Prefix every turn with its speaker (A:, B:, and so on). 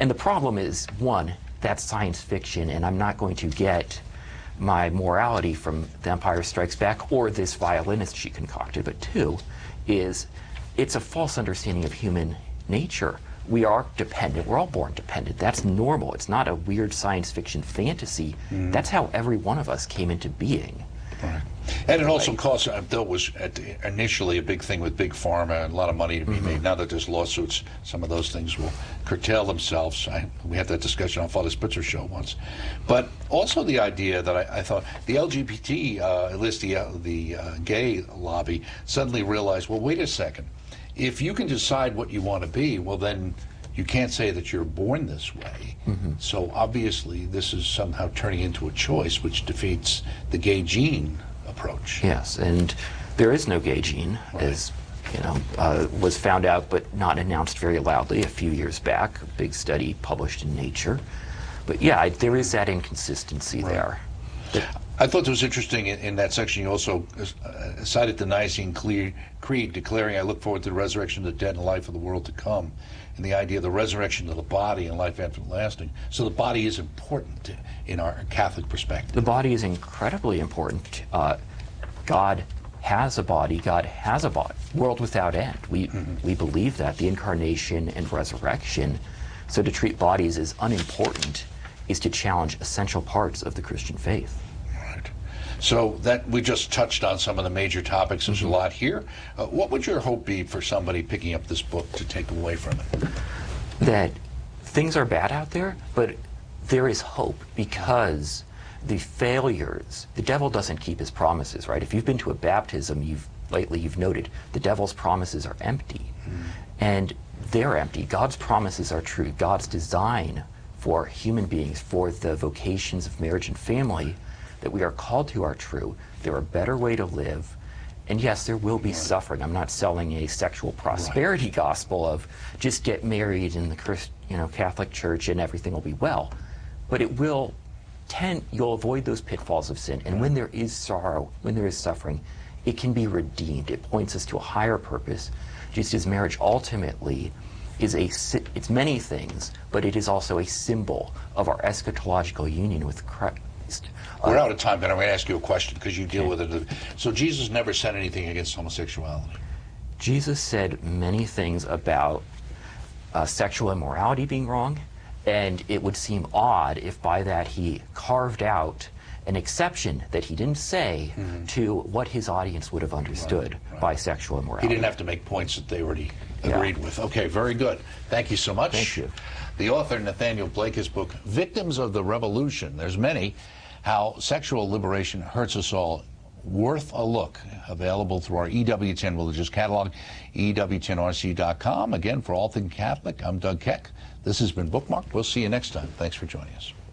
A: And the problem is, one, that's science fiction, and I'm not going to get my morality from The Empire Strikes Back or this violinist she concocted. But two is, it's a false understanding of human nature. We are dependent. We're all born dependent. That's normal. It's not a weird science fiction fantasy. That's how every one of us came into being.
B: Right. And it also costs, though, was initially a big thing with Big Pharma and a lot of money to be made. Now that there's lawsuits, some of those things will curtail themselves. We had that discussion on Father Spitzer show once. But also the idea that I thought the LGBT, at least the gay lobby, suddenly realized, well, wait a second. If you can decide what you want to be, well, then you can't say that you're born this way. So obviously this is somehow turning into a choice, which defeats the gay gene approach.
A: Yes, and there is no gay gene, as you know, was found out but not announced very loudly a few years back, a big study published in Nature. But yeah, there is that inconsistency there.
B: I thought it was interesting in that section you also cited the Nicene Creed declaring, I look forward to the resurrection of the dead and the life of the world to come, and the idea of the resurrection of the body and life everlasting. So the body is important in our Catholic perspective.
A: The body is incredibly important. God has a body. God has a body. World without end. We believe that. The incarnation and resurrection. So to treat bodies as unimportant is to challenge essential parts of the Christian faith.
B: So that we just touched on some of the major topics. There's a lot here. What would your hope be for somebody picking up this book to take away from it?
A: That things are bad out there, but there is hope, because the failures, the devil doesn't keep his promises, right? If you've been to a baptism, lately you've noted the devil's promises are empty. And they're empty. God's promises are true. God's design for human beings, for the vocations of marriage and family that we are called to, are true. They're a better way to live. And yes, there will be suffering. I'm not selling a sexual prosperity gospel of just get married in the Catholic Church and everything will be well. But it will you'll avoid those pitfalls of sin. And when there is sorrow, when there is suffering, it can be redeemed. It points us to a higher purpose, just as marriage ultimately is it's many things, but it is also a symbol of our eschatological union with Christ.
B: We're out of time, but I'm going to ask you a question because you deal with it. So Jesus never said anything against homosexuality?
A: Jesus said many things about sexual immorality being wrong, and it would seem odd if by that he carved out an exception that he didn't say to what his audience would have understood by sexual immorality.
B: He didn't have to make points that they already agreed with. Okay, very good. Thank you so much.
A: Thank you.
B: The author, Nathaniel Blake, his book, Victims of the Revolution. There's many. How Sexual Liberation Hurts Us All. Worth a look. Available through our EWTN religious catalog, EWTNRC.com. Again, for All Things Catholic, I'm Doug Keck. This has been Bookmarked. We'll see you next time. Thanks for joining us.